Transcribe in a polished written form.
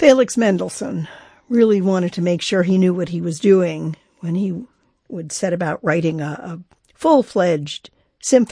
Felix Mendelssohn really wanted to make sure he knew what he was doing when he would set about writing a full-fledged symphony